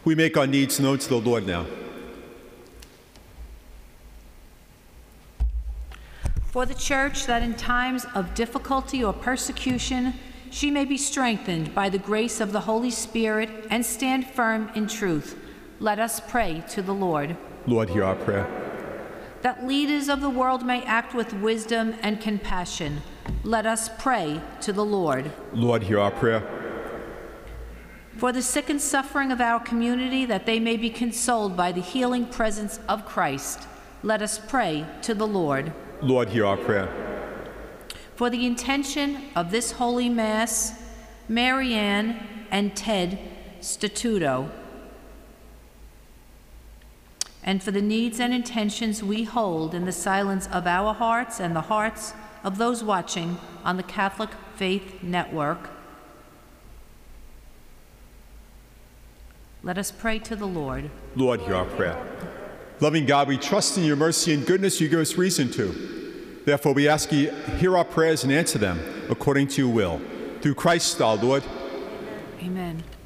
We make our needs known to the Lord now. For the Church, that in times of difficulty or persecution, she may be strengthened by the grace of the Holy Spirit and stand firm in truth, let us pray to the Lord. Lord, hear our prayer. That leaders of the world may act with wisdom and compassion, let us pray to the Lord. Lord, hear our prayer. For the sick and suffering of our community, that they may be consoled by the healing presence of Christ, let us pray to the Lord. Lord, hear our prayer. For the intention of this Holy Mass, Marianne and Ted Statuto, and for the needs and intentions we hold in the silence of our hearts and the hearts of those watching on the Catholic Faith Network, let us pray to the Lord. Lord, hear our prayer. Loving God, we trust in your mercy and goodness you give us reason to. Therefore, we ask you, hear our prayers and answer them according to your will. Through Christ our Lord. Amen.